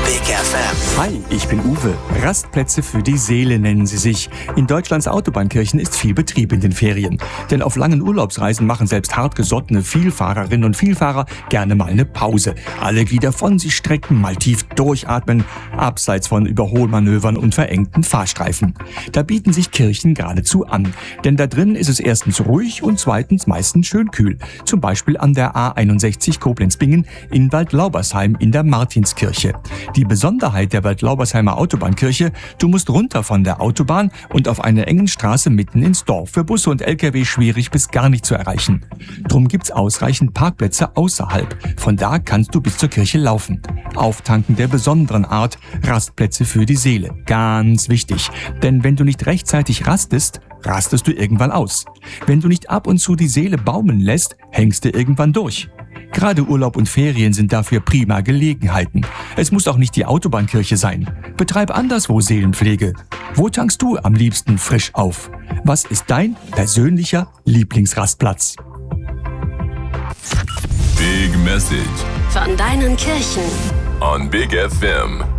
Big FM. Hi, ich bin Uwe. Rastplätze für die Seele nennen sie sich. In Deutschlands Autobahnkirchen ist viel Betrieb in den Ferien. Denn auf langen Urlaubsreisen machen selbst hartgesottene Vielfahrerinnen und Vielfahrer gerne mal eine Pause. Alle Glieder von sich strecken, mal tief durchatmen, abseits von Überholmanövern und verengten Fahrstreifen. Da bieten sich Kirchen geradezu an. Denn da drin ist es erstens ruhig und zweitens meistens schön kühl. Zum Beispiel an der A61 Koblenz-Bingen in Waldlaubersheim in der Martinskirche. Die Besonderheit der Waldlaubersheimer Autobahnkirche: Du musst runter von der Autobahn und auf einer engen Straße mitten ins Dorf. Für Busse und LKW schwierig bis gar nicht zu erreichen. Drum gibt's ausreichend Parkplätze außerhalb. Von da kannst du bis zur Kirche laufen. Auftanken der besonderen Art, Rastplätze für die Seele. Ganz wichtig. Denn wenn du nicht rechtzeitig rastest du irgendwann aus. Wenn du nicht ab und zu die Seele baumeln lässt, hängst du irgendwann durch. Gerade Urlaub und Ferien sind dafür prima Gelegenheiten. Es muss auch nicht die Autobahnkirche sein. Betreib anderswo Seelenpflege. Wo tankst du am liebsten frisch auf? Was ist dein persönlicher Lieblingsrastplatz? Big Message von deinen Kirchen on Big FM.